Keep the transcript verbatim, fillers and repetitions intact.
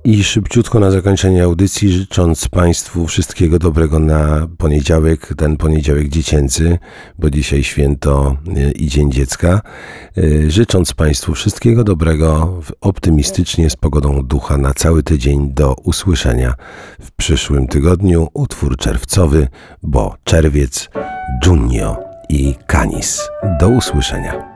I szybciutko na zakończenie audycji, życząc Państwu wszystkiego dobrego na poniedziałek, ten poniedziałek dziecięcy, bo dzisiaj święto i Dzień Dziecka. Życząc Państwu wszystkiego dobrego, optymistycznie, z pogodą ducha na cały tydzień. Do usłyszenia w przyszłym tygodniu. Utwór czerwcowy, bo czerwiec, Giugno i Canis. Do usłyszenia.